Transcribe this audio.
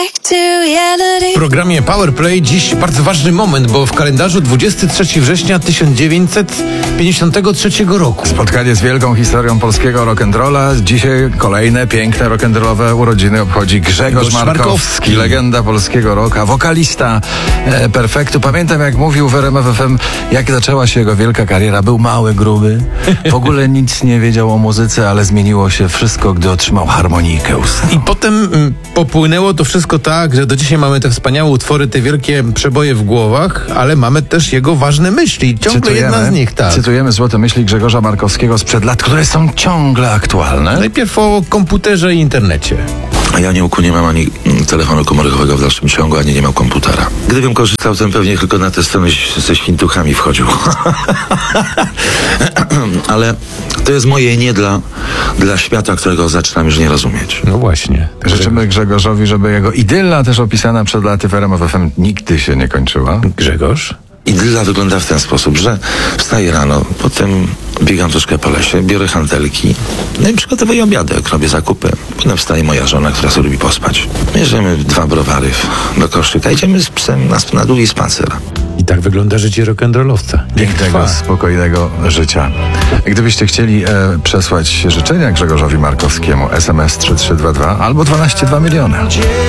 W programie Powerplay dziś bardzo ważny moment, bo w kalendarzu 23 września 1953 roku. Spotkanie z wielką historią polskiego rock'n'rolla. Dzisiaj kolejne piękne rock'n'rollowe urodziny obchodzi Grzegorz Markowski, legenda polskiego rocka, wokalista perfektu. Pamiętam, jak mówił w RMF FM, jak zaczęła się jego wielka kariera. Był mały, gruby, w ogóle nic nie wiedział o muzyce, ale zmieniło się wszystko, gdy otrzymał harmonijkę ustną. I potem popłynęło to wszystko tak, że do dzisiaj mamy te wspaniałe utwory, te wielkie przeboje w głowach, ale mamy też jego ważne myśli. Ciągle jedna z nich, tak. Cytujemy złote myśli Grzegorza Markowskiego sprzed lat, które są ciągle aktualne. Najpierw o komputerze i internecie. A ja nie mam ani telefonu komórkowego w dalszym ciągu, ani nie miał komputera. Gdybym korzystał, to pewnie tylko na tę stronę ze świntuchami wchodził. Ale to jest moje nie dla świata, którego zaczynam już nie rozumieć. No właśnie. Życzymy Grzegorzowi, żeby jego idylla, też opisana przed laty w RMF FM, nigdy się nie kończyła. Grzegorz? Idylla wygląda w ten sposób, że wstaję rano, potem biegam troszkę po lesie, biorę hantelki, no i przygotowuję obiadek, robię zakupy. Potem wstaje moja żona, która sobie lubi pospać. Bierzemy 2 browary do koszyka, idziemy z psem na długi spacer. I tak wygląda życie rock'n'rollowca. Pięknego, spokojnego życia. Gdybyście chcieli przesłać życzenia Grzegorzowi Markowskiemu, SMS 3322 albo 12 2 miliony.